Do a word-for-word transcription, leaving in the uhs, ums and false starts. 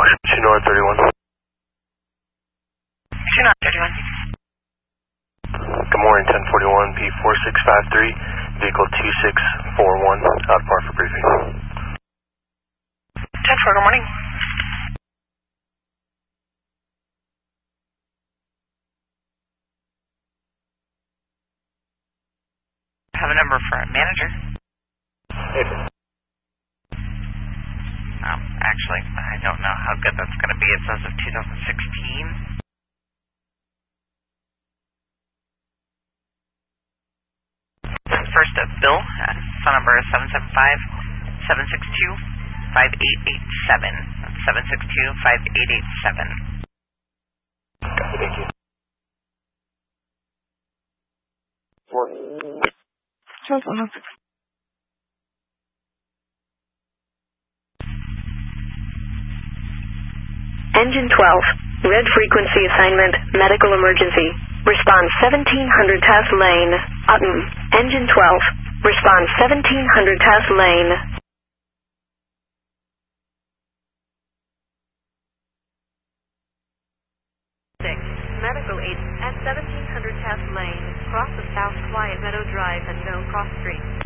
Chinois thirty-one. Chinois thirty-one. Good morning, ten forty-one P four six five three, vehicle two six four one, out of par for briefing. ten four, good morning. I have a number for a manager. Hey. Um, actually, I don't know how good that's going to be. It says of two thousand sixteen. First up, Bill. Uh, phone number is seven seven five, seven six two, five eight eight seven. That's seven six two, five eight eight seven. Thank you. Four. Engine twelve, red frequency assignment, medical emergency. Response seventeen hundred Tass Lane, Utton. Engine twelve, response seventeen hundred Tass Lane. six, medical aid at seventeen hundred Tass Lane. Cross the South Quiet Meadow Drive and no cross street.